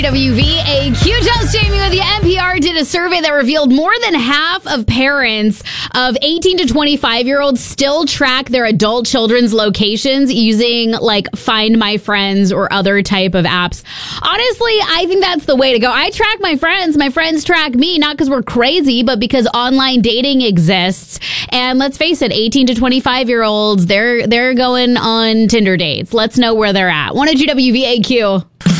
WVAQ, just Jamie with you. NPR did a survey that revealed more than half of parents of 18 to 25-year-olds still track their adult children's locations using like Find My Friends or other type of apps. Honestly, I think that's the way to go. I track my friends. My friends track me, not because we're crazy, but because online dating exists. And let's face it, 18 to 25-year-olds, they're going on Tinder dates. Let's know where they're at. 102 WVAQ.